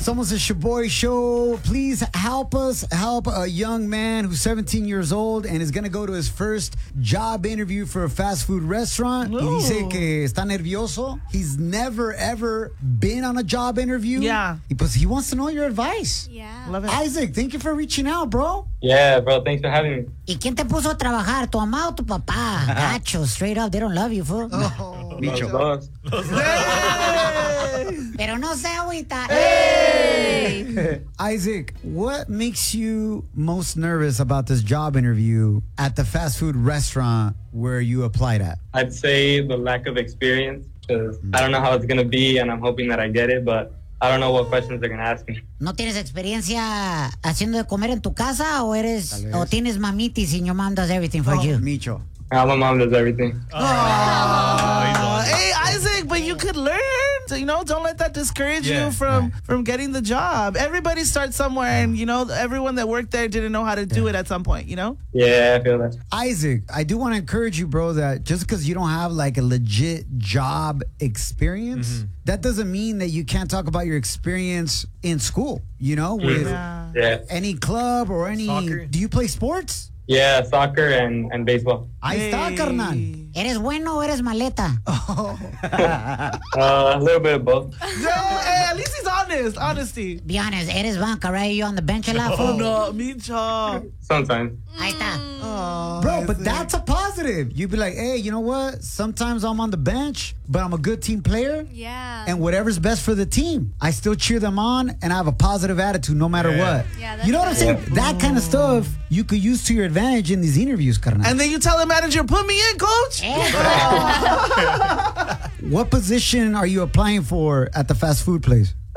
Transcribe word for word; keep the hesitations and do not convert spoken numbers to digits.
Somos a Shaboy Show. Please help us help a young man who's seventeen years old and is going to go to his first job interview for a fast food restaurant. Y dice que está nervioso. He's never, ever been on a job interview. Yeah. Y pues he wants to know your advice. Yeah. Love it. Isaac, thank you for reaching out, bro. Yeah, bro. Thanks for having me. ¿Y quién te puso a trabajar? ¿Tu mamá o tu papá? Gacho, straight up, they don't love you, fool. Micho. Los dos. Pero no se agüita. Isaac, what makes you most nervous about this job interview at the fast food restaurant where you applied at? I'd say the lack of experience, because I don't know how it's going to be, and I'm hoping that I get it, but I don't know what questions they're going to ask me. ¿No tienes experiencia haciendo de comer en tu casa o eres o tienes mamitis and your mom does everything for Oh, you? Micho. Uh, my mom does everything. Uh, hey, Isaac, but you could learn. So, you know, don't let that discourage Yeah. you from from getting the job. Everybody starts somewhere, and you know, everyone that worked there didn't know how to do it at some point. You know. Yeah, I feel that. Isaac, I do want to encourage you, bro, that just because you don't have like a legit job experience, that doesn't mean that you can't talk about your experience in school, you know, with Yeah. Yeah. any club or any. Soccer. Do you play sports? Yeah, soccer and, and baseball. Ahí está, Hey. carnal. ¿Eres bueno o eres maleta? Uh, a little bit of both. No, hey, at least he's honest. Honesty. Be honest, eres banca, right? You on the bench a lot, Oh fool? no, Micho. Sometimes. Ahí está. Oh, Bro, but that's a positive. You'd be like, hey, you know what? Sometimes I'm on the bench, but I'm a good team player. Yeah. And whatever's best for the team, I still cheer them on, and I have a positive attitude no matter Yeah. what. Yeah, that's You know what I'm saying? good. That kind of stuff you could use to your advantage in these interviews, carnal. And then you tell the manager, "Put me in, coach." What position are you applying for at the fast food place?